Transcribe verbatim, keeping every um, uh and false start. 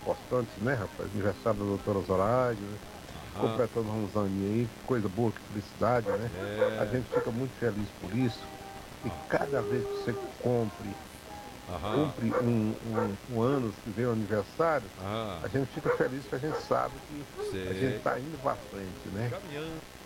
importantes, né, rapaz? Aniversário da doutora Zoraide, né? Aham. Completando uns aninhos aí, coisa boa, que felicidade, né? A É. gente fica muito feliz por isso. E Ah, cada vez que você cumpre, aham. cumpre um, um, um ano que vem o aniversário, Aham. a gente fica feliz que a gente sabe que a gente Sei. está indo para frente, né? Caminhando.